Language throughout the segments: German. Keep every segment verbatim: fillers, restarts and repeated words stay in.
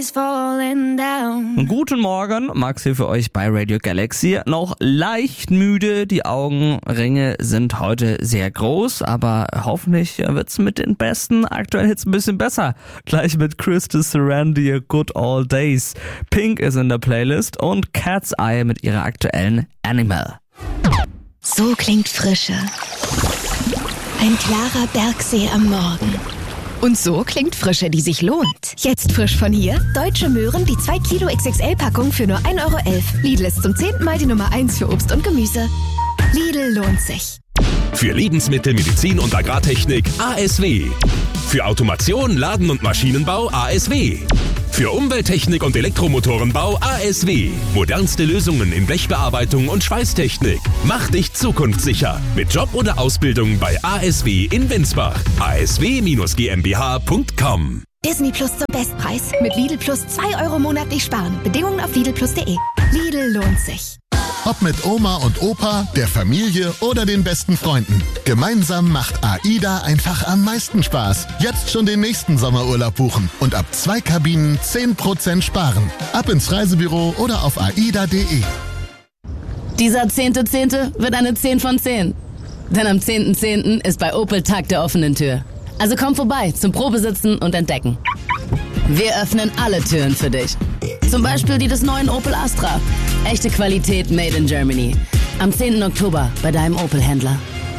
Guten Morgen, Max hier für euch bei Radio Galaxy. Noch leicht müde, die Augenringe sind heute sehr groß, aber hoffentlich wird's mit den besten aktuellen Hits ein bisschen besser. Gleich mit Krista Sarandon, Good Old Days. Pink ist in der Playlist und Cat's Eye mit ihrer aktuellen Animal. So klingt Frische. Ein klarer Bergsee am Morgen. Und so klingt Frische, die sich lohnt. Jetzt frisch von hier. Deutsche Möhren, die zwei Kilo X X L-Packung für nur ein Euro elf. Lidl ist zum zehnten Mal die Nummer eins für Obst und Gemüse. Lidl lohnt sich. Für Lebensmittel, Medizin und Agrartechnik A S W. Für Automation, Laden- und Maschinenbau A S W. Für Umwelttechnik und Elektromotorenbau A S W. Modernste Lösungen in Blechbearbeitung und Schweißtechnik. Mach dich zukunftssicher mit Job oder Ausbildung bei A S W in Winsbach. a s w Bindestrich g m b h punkt com. Disney Plus zum Bestpreis. Mit Lidl Plus zwei Euro monatlich sparen. Bedingungen auf lidl plus punkt de. Lidl lohnt sich. Ob mit Oma und Opa, der Familie oder den besten Freunden. Gemeinsam macht AIDA einfach am meisten Spaß. Jetzt schon den nächsten Sommerurlaub buchen und ab zwei Kabinen zehn Prozent sparen. Ab ins Reisebüro oder auf aida punkt de. Dieser zehnte Zehnte wird eine zehn von zehn. Denn am zehnten Zehnten ist bei Opel Tag der offenen Tür. Also komm vorbei zum Probesitzen und Entdecken. Wir öffnen alle Türen für dich. Zum Beispiel die des neuen Opel Astra. Echte Qualität made in Germany. Am zehnten Oktober bei deinem Opel-Händler.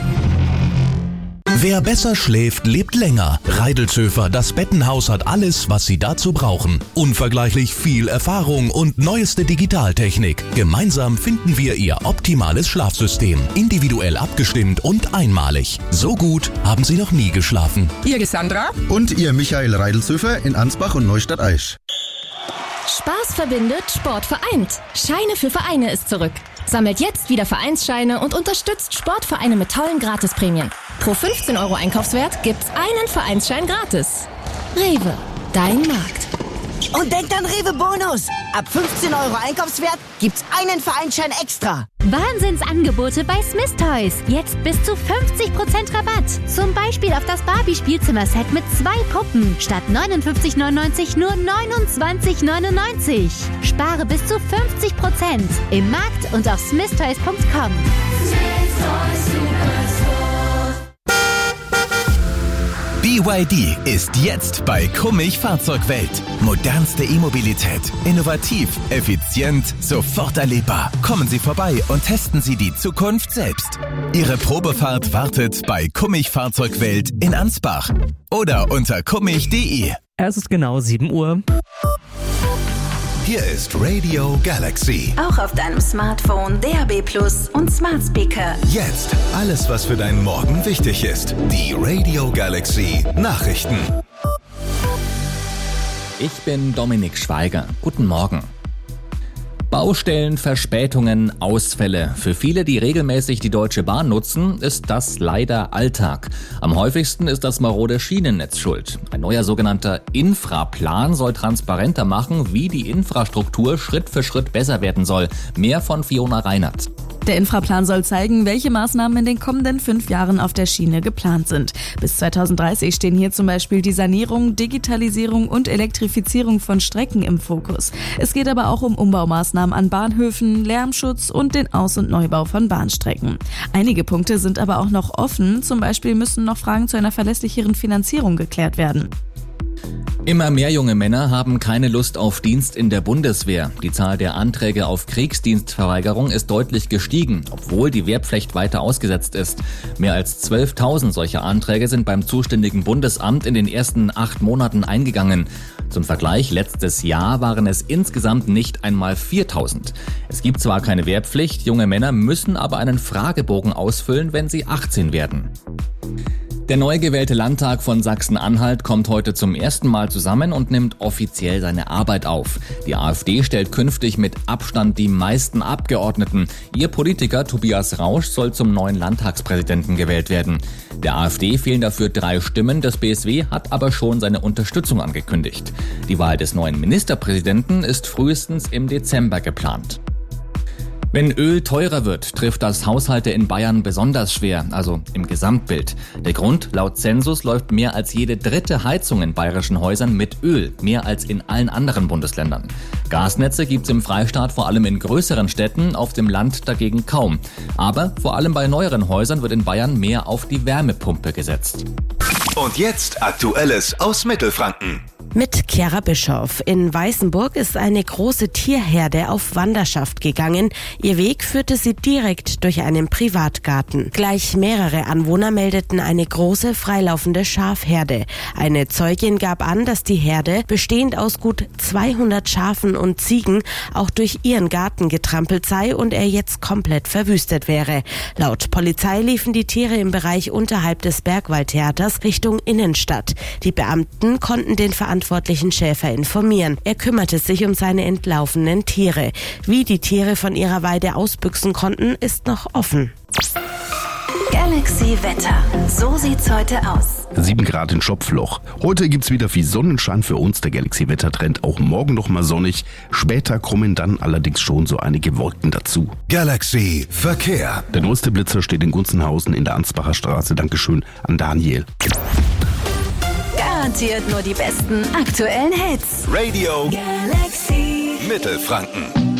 Wer besser schläft, lebt länger. Reidelzöfer, das Bettenhaus hat alles, was Sie dazu brauchen. Unvergleichlich viel Erfahrung und neueste Digitaltechnik. Gemeinsam finden wir Ihr optimales Schlafsystem. Individuell abgestimmt und einmalig. So gut haben Sie noch nie geschlafen. Ihr Sandra und Ihr Michael Reidelzöfer in Ansbach und Neustadt-Aisch. Spaß verbindet, Sport vereint. Scheine für Vereine ist zurück. Sammelt jetzt wieder Vereinsscheine und unterstützt Sportvereine mit tollen Gratisprämien. Pro fünfzehn Euro Einkaufswert gibt's einen Vereinsschein gratis. Rewe, dein Markt. Und denkt an Rewe Bonus. Ab fünfzehn Euro Einkaufswert gibt's einen Vereinsschein extra. Wahnsinnsangebote bei Smith Toys. Jetzt bis zu fünfzig Prozent Rabatt. Zum Beispiel auf das Barbie-Spielzimmer-Set mit zwei Puppen. Statt neunundfünfzig neunundneunzig nur neunundzwanzig neunundneunzig. Spare bis zu fünfzig Prozent. Im Markt und auf smith toys punkt com. B Y D ist jetzt bei Kummich Fahrzeugwelt. Modernste E-Mobilität. Innovativ, effizient, sofort erlebbar. Kommen Sie vorbei und testen Sie die Zukunft selbst. Ihre Probefahrt wartet bei Kummich Fahrzeugwelt in Ansbach oder unter kummich punkt de. Es ist genau sieben Uhr. Hier ist Radio Galaxy. Auch auf deinem Smartphone, D A B Plus und Smart Speaker. Jetzt alles, was für deinen Morgen wichtig ist. Die Radio Galaxy Nachrichten. Ich bin Dominik Schweiger. Guten Morgen. Baustellen, Verspätungen, Ausfälle. Für viele, die regelmäßig die Deutsche Bahn nutzen, ist das leider Alltag. Am häufigsten ist das marode Schienennetz schuld. Ein neuer sogenannter Infraplan soll transparenter machen, wie die Infrastruktur Schritt für Schritt besser werden soll. Mehr von Fiona Reinhardt. Der Infraplan soll zeigen, welche Maßnahmen in den kommenden fünf Jahren auf der Schiene geplant sind. Bis zweitausenddreißig stehen hier zum Beispiel die Sanierung, Digitalisierung und Elektrifizierung von Strecken im Fokus. Es geht aber auch um Umbaumaßnahmen an Bahnhöfen, Lärmschutz und den Aus- und Neubau von Bahnstrecken. Einige Punkte sind aber auch noch offen. Zum Beispiel müssen noch Fragen zu einer verlässlicheren Finanzierung geklärt werden. Immer mehr junge Männer haben keine Lust auf Dienst in der Bundeswehr. Die Zahl der Anträge auf Kriegsdienstverweigerung ist deutlich gestiegen, obwohl die Wehrpflicht weiter ausgesetzt ist. Mehr als zwölftausend solcher Anträge sind beim zuständigen Bundesamt in den ersten acht Monaten eingegangen. Zum Vergleich, letztes Jahr waren es insgesamt nicht einmal viertausend. Es gibt zwar keine Wehrpflicht, junge Männer müssen aber einen Fragebogen ausfüllen, wenn sie achtzehn werden. Der neu gewählte Landtag von Sachsen-Anhalt kommt heute zum ersten Mal zusammen und nimmt offiziell seine Arbeit auf. Die AfD stellt künftig mit Abstand die meisten Abgeordneten. Ihr Politiker Tobias Rausch soll zum neuen Landtagspräsidenten gewählt werden. Der AfD fehlen dafür drei Stimmen, das B S W hat aber schon seine Unterstützung angekündigt. Die Wahl des neuen Ministerpräsidenten ist frühestens im Dezember geplant. Wenn Öl teurer wird, trifft das Haushalte in Bayern besonders schwer, also im Gesamtbild. Der Grund, laut Zensus läuft mehr als jede dritte Heizung in bayerischen Häusern mit Öl, mehr als in allen anderen Bundesländern. Gasnetze gibt's im Freistaat vor allem in größeren Städten, auf dem Land dagegen kaum. Aber vor allem bei neueren Häusern wird in Bayern mehr auf die Wärmepumpe gesetzt. Und jetzt Aktuelles aus Mittelfranken. Mit Chiara Bischoff. In Weißenburg ist eine große Tierherde auf Wanderschaft gegangen. Ihr Weg führte sie direkt durch einen Privatgarten. Gleich mehrere Anwohner meldeten eine große freilaufende Schafherde. Eine Zeugin gab an, dass die Herde, bestehend aus gut zweihundert Schafen und Ziegen, auch durch ihren Garten getrampelt sei und er jetzt komplett verwüstet wäre. Laut Polizei liefen die Tiere im Bereich unterhalb des Bergwaldtheaters Richtung Innenstadt. Die Beamten konnten den Verantwortlichen verantwortlichen Schäfer informieren. Er kümmerte sich um seine entlaufenen Tiere. Wie die Tiere von ihrer Weide ausbüchsen konnten, ist noch offen. Galaxy Wetter. So sieht's heute aus. sieben Grad in Schopfloch. Heute gibt's wieder viel Sonnenschein für uns. Der Galaxy Wettertrend auch morgen noch mal sonnig. Später kommen dann allerdings schon so einige Wolken dazu. Galaxy Verkehr. Der neueste Blitzer steht in Gunzenhausen in der Ansbacher Straße. Dankeschön an Daniel. Garantiert nur die besten aktuellen Hits. Radio Galaxy Mittelfranken.